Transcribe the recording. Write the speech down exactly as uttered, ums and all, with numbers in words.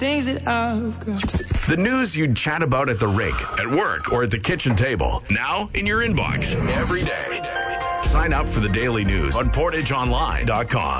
things that I've got. The news you'd chat about at the rink, at work, or at the kitchen table. Now in your inbox every day. Sign up for the daily news on portage online dot com.